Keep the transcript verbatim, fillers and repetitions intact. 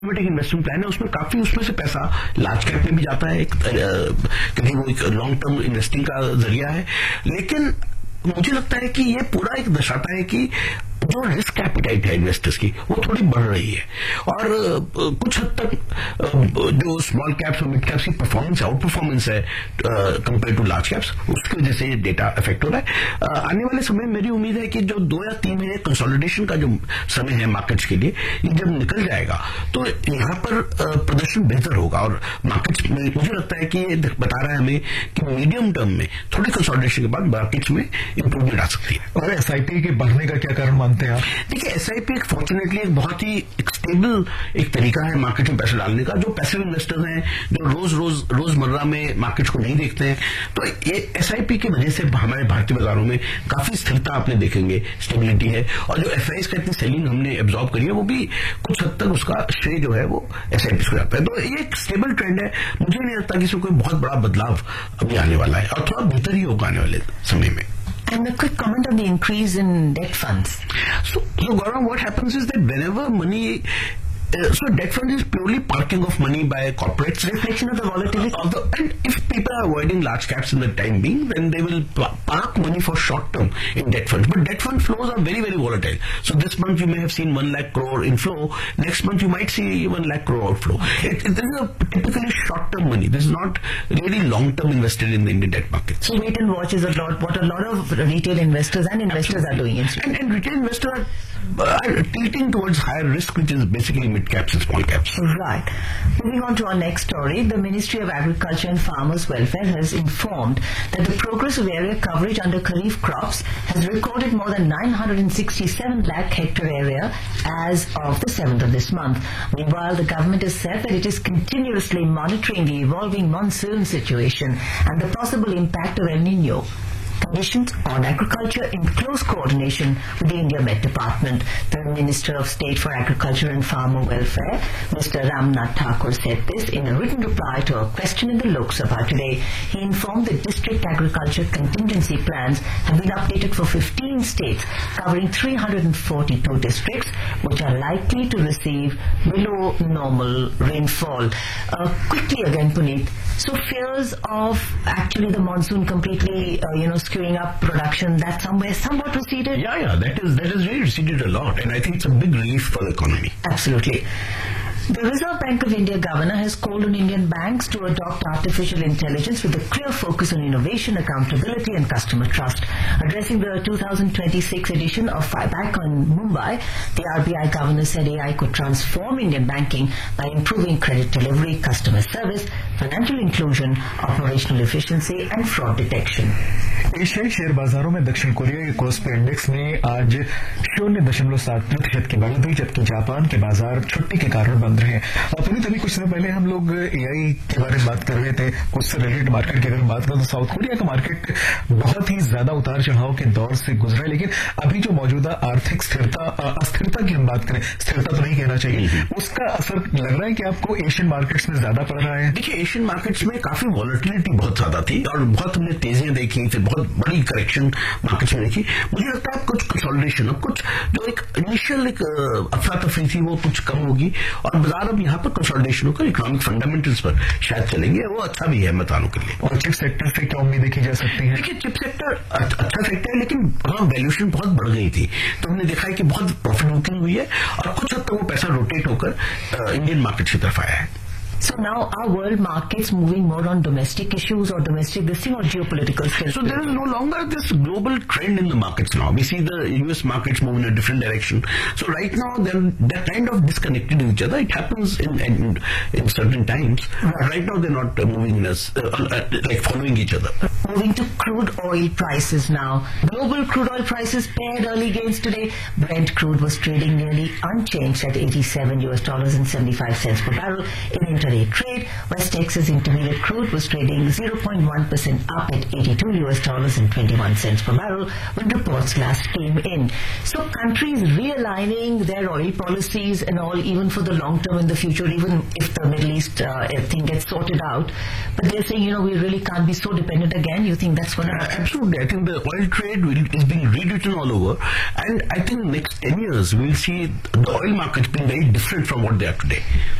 एक investment plan है, उसमें काफी उसमें से पैसा लार्ज कैप में भी जाता है, क्योंकि वो एक लॉन्ग टर्म इन्वेस्टिंग का जरिया है। लेकिन मुझे लगता है कि ये पूरा एक दर्शाता है कि जो रिस्क एपिटाइट है इन्वेस्टर्स की वो थोड़ी बढ़ रही है, और कुछ हद तक जो स्मॉल कैप्स और मिड कैप्स की परफॉर्मेंस आउट परफॉर्मेंस है कंपेयर टू लार्ज कैप्स, उसकी वजह से ये डेटा इफेक्ट हो रहा है। आने वाले समय में मेरी उम्मीद है कि जो दो या तीन महीने कंसोलिडेशन का जो समय है मार्केट्स के लिए, ये जब निकल जाएगा तो यहाँ पर प्रदर्शन बेहतर होगा, और मार्केट्स में मुझे लगता है कि ये बता रहा है हमें कि मीडियम टर्म में थोड़ी कंसोलिडेशन के बाद मार्केट्स में इंप्रूवमेंट आ सकती है। और एसआईपी के बढ़ने का क्या कारण मानते हैं आप? देखिए, एसआईपी एक फॉर्चुनेटली एक बहुत ही एक स्टेबल एक तरीका है मार्केट में पैसे डालने का। जो पैसिव इन्वेस्टर्स हैं, जो रोज रोज रोजमर्रा में मार्केट को नहीं देखते हैं, तो ये एसआईपी की वजह से हमारे भारतीय बाजारों में काफी स्थिरता आपने देखेंगे, स्टेबिलिटी है। और जो एफआईआईज का इतनी सेलिंग हमने एब्जॉर्ब करी है, वो भी कुछ हद तक उसका श्रेय जो है वो एसआईपी को जाता है। तो ये एक स्टेबल ट्रेंड है, मुझे नहीं लगता कि इसमें कोई बहुत बड़ा बदलाव अभी आने वाला है, और थोड़ा बेहतर ही होगा आने वाले समय में। And a quick comment on the increase in debt funds. So, so Gaurav, what happens is that whenever money, uh, so debt fund is purely parking of money by corporates. Reflection of the volatility. Of the, and if people are avoiding large caps in the time being, then they will park money for short term in debt funds. But debt fund flows are very, very volatile. So this month you may have seen one lakh crore inflow. Next month you might see one lakh crore outflow. It, it, this is a typically short term money. This is not really long term invested in the Indian debt market. So wait and watch is a lot, what a lot of retail investors and investors Absolutely. are doing. And, and retail investors are, are tilting towards higher risk, which is basically mid caps and small caps. Right. Moving on to our next story, the Ministry of Agriculture and Farmers Welfare has informed that the progressive area coverage under Kharif crops has recorded more than nine hundred sixty-seven lakh hectare area as of the seventh of this month. Meanwhile, the government has said that it is continuously monitoring the evolving monsoon situation and the possible impact of El Nino conditions on agriculture in close coordination with the India Met Department. The Minister of State for Agriculture and Farmer Welfare, Mister Ramnath Thakur, said this in a written reply to a question in the Lok Sabha today. He informed that district agriculture contingency plans have been updated for fifteen states, covering three hundred forty-two districts, which are likely to receive below normal rainfall. Uh, quickly again, Puneet, so fears of actually the monsoon completely, uh, you know, skewing up production, that somewhere somewhat receded? Yeah, yeah, that is that has really receded a lot, and I think it's a big relief for the economy. Absolutely. The Reserve Bank of India governor has called on Indian banks to adopt artificial intelligence with a clear focus on innovation, accountability and customer trust. Addressing the two thousand twenty-six edition of Bank on Mumbai, the R B I governor said A I could transform Indian banking by improving credit delivery, customer service, financial inclusion, operational efficiency and fraud detection. एशियाई share बाजारों में दक्षिण Korea के KOSPI index में आज शून्य दशमलव सात प्रतिशत की बढ़त हुई, जबकि जापान के बाजार छुट्टी के कारण बंद रहे। और पुनीत, अभी कुछ समय पहले हम लोग एआई के बारे में बात कर रहे थे, उससे रिलेटेड मार्केट की अगर बात करें तो साउथ कोरिया का मार्केट बहुत ही ज्यादा उतार चढ़ाव के दौर से गुजरा है, लेकिन अभी जो मौजूदा आर्थिक स्थिरता अस्थिरता की हम बात करें, स्थिरता तो नहीं कहना चाहिए, उसका असर लग रहा है कि आपको एशियन मार्केट्स में ज्यादा पड़ रहा है? देखिए, एशियन मार्केट्स में काफी वॉलेटिलिटी बहुत ज्यादा थी और बहुत हमने तेजियां देखी, फिर बहुत बड़ी करेक्शन मार्केट्स में देखी। मुझे लगता है कुछ कंसोलिडेशन, अब कुछ जो एक इनिशियल एक अफरा तफरी थी वो कुछ कम होगी और बाजार अब यहाँ पर कंसोलिडेशन होकर इकोनॉमिक फंडामेंटल्स पर शायद चलेंगे, वो अच्छा भी है बतानों के लिए। और चिप सेक्टर से क्या उम्मीद देखी जा सकती है? देखिए, चिप सेक्टर अच्छा सेक्टर है, लेकिन वहाँ वैल्यूएशन बहुत बढ़ गई थी, तो हमने देखा है कि बहुत प्रॉफिट बुकिंग हुई है और कुछ हद तक वो पैसा रोटेट होकर इंडियन मार्केट की तरफ आया है। So now are world markets moving more on domestic issues or domestic this thing or geopolitical skills? So there is no longer this global trend in the markets now. We see the U S markets move in a different direction. So right now they're, they're kind of disconnected to each other. It happens in in, in certain times. Right. Right now they're not uh, moving as uh, uh, like following each other. Moving to crude oil prices now. Global crude oil prices paired early gains today. Brent crude was trading nearly unchanged at eighty-seven U S dollars and seventy-five cents per barrel in inter trade. West Texas Intermediate crude was trading zero point one percent up at eighty-two U S dollars and twenty-one cents per barrel when reports last came in. So countries realigning their oil policies and all, even for the long term in the future, even if the Middle East uh, thing gets sorted out. But they're saying, you know, we really can't be so dependent again again? You think that's going to happen? Absolutely. I think the oil trade will, is being rewritten all over, and I think next ten years we'll see the oil markets being very different from what they are today.